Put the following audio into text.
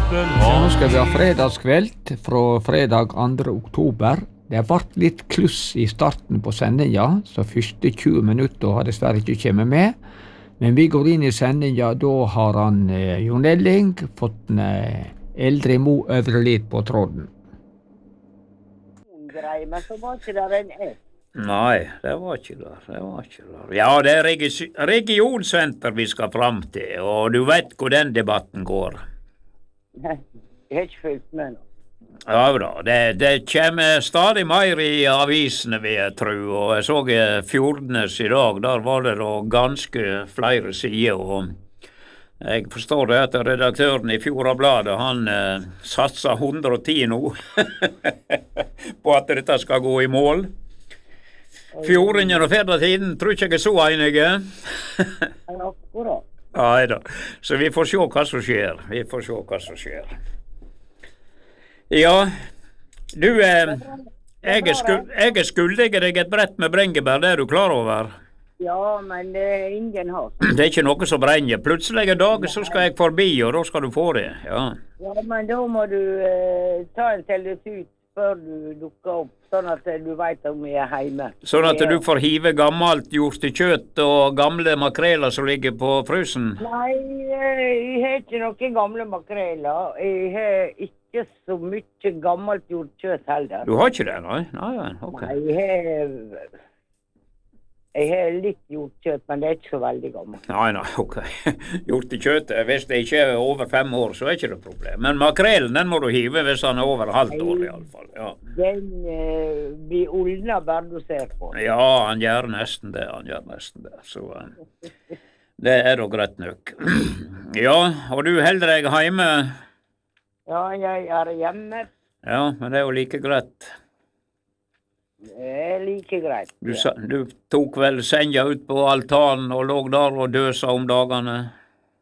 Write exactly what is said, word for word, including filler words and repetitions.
vil Ja, ha. nå skal vi ha fredagskveld fra fredag andre oktober. Det ble litt kluss i starten på sendinga, så første tjue minutter har dessverre ikke kommet med. Men vi går inn i sendinga, da har han eh, Jon Elling fått en eh, eldre Mo Øvrelit på tråden. Grei, men så var ikke det en S. Nei, det var ikke der. Det var ikke der. Ja, det er regi regionsenter vi skal fram til, og du vet hvor den debatten går. Nei, jeg har ikke fulgt med nå. Ja da, det, det kommer stadig mer i avisene, vil jeg tro, og jeg så eh, Fjordnes i dag, der var det da ganske flere sider, og jeg forstår det at redaktøren i Fjordabladet, han eh, satser hundre og ti nå på at dette skal gå i mål. Fjordingen og Fedretiden tror ikke jeg er så enige. Akkurat. Nei da, så vi får se hva som skjer. Vi får se hva som skjer. Ja, du, eh, jeg, er skuld, jeg er skyldig deg et brett med brengebær, det er du klar over? Ja, men det er ingen har. Det er ikke noe som brenner. Plutselig en dag så skal jeg forbi, og da skal du få det. Ja, Ja, men da må du eh, ta en telesut før du dukker opp, sånn at eh, du vet om jeg er hjemme. sånn at du får hive gammelt hjortekjøtt og gamle makreler som ligger på frysen. Nei, eh, jeg har ikke noen gamle makreler. Jeg har ikke så mye gammelt jordkjøtt heller. Du har ikke det, nei? Nei, nei, ok. Nei, jeg har, jeg har litt jordkjøtt, men det er ikke så veldig gammelt. Nei, nei, ok. Hjortekjøtt, hvis det ikke er over fem år, så er ikke det problem. Men makrelen, den må du hive hvis han er over halvt år i alle fall. Ja, Den eh, blir olna bare du ser på. ja han gjør nesten det, han gjør nesten det. Så eh, det er da greit nok. Ja, og du holder deg hjemme? Ja, jeg er hjemme. Ja, men det er jo like greit. Det er like greit. Du, Ja. sa- du tok vel senja ut på altanen og lå der og døsa om dagene?